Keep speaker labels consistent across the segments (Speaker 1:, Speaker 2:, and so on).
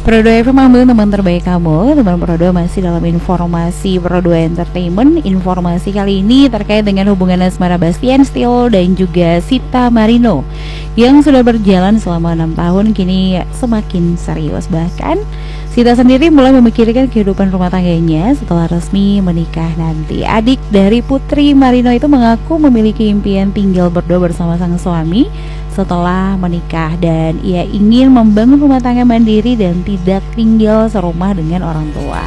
Speaker 1: Pro 2 FM ambil teman terbaik kamu. Teman Pro 2 masih dalam informasi Pro 2 Entertainment. Informasi kali ini terkait dengan hubungan asmara Bastian Steele dan juga Sita Marino yang sudah berjalan selama 6 tahun kini semakin serius. Bahkan Sita sendiri mulai memikirkan kehidupan rumah tangganya setelah resmi menikah nanti. Adik dari Putri Marino itu mengaku memiliki impian tinggal berdua bersama sang suami setelah menikah, dan ia ingin membangun rumah tangga mandiri dan tidak tinggal serumah dengan orang tua.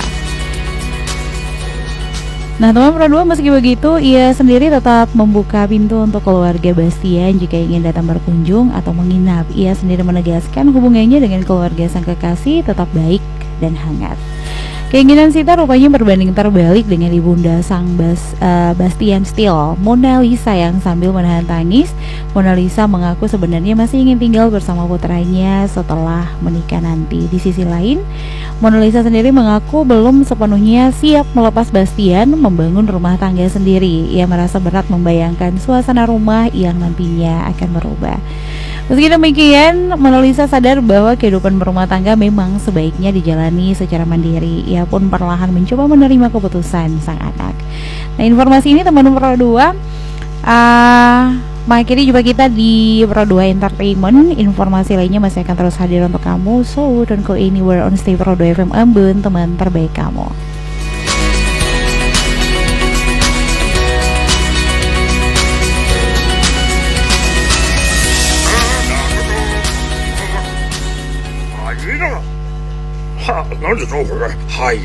Speaker 1: Nah, teman Pro 2, meski begitu, ia sendiri tetap membuka pintu untuk keluarga Bastian jika ingin datang berkunjung atau menginap. Ia sendiri menegaskan hubungannya dengan keluarga sang kekasih tetap baik dan hangat. Keinginan Sita rupanya berbanding terbalik dengan ibunda sang Bastian Steele, Mona Lisa, yang sambil menahan tangis. Mona Lisa mengaku sebenarnya masih ingin tinggal bersama putranya setelah menikah nanti. Di sisi lain, Mona Lisa sendiri mengaku belum sepenuhnya siap melepas Bastian membangun rumah tangga sendiri. Ia merasa berat membayangkan suasana rumah yang nantinya akan berubah. Meski demikian, Mona Lisa sadar bahwa kehidupan berumah tangga memang sebaiknya dijalani secara mandiri. Ia pun perlahan mencoba menerima keputusan sang anak. Nah, informasi ini teman Pro 2 mengakhiri jumpa kita di Pro 2 Entertainment. Informasi lainnya masih akan terus hadir untuk kamu. So, don't go anywhere on Stay Pro 2 FM, Ambon, teman terbaik kamu.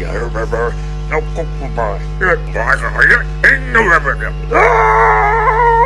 Speaker 2: No,